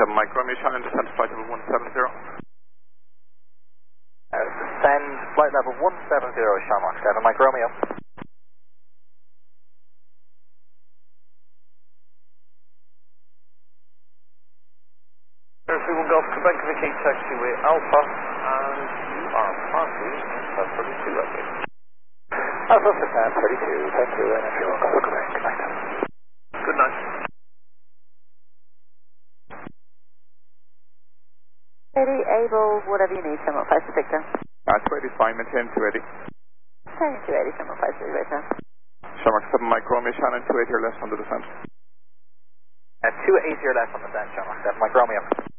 7 Mike Romeo, Shannon, descend to flight level 170. Descend flight level 170, Shamrock 7 Mike Romeo. Air 31 Golf Quebec, indicate taxiway Alpha, and you are passing South 32, okay. Alpha for South 32, thank you, and Air 31 Golf Quebec, good night. Good night. Ready, able, whatever you need, Shamrock 5 to Victor. 280 is fine, maintain 280. Maintain 280, Shamrock 5 to Victor. Shamrock 7 Mike Romeo, Shannon, 280 or less on the descent. 280 or less on the descent, Shamrock 7 Mike Romeo.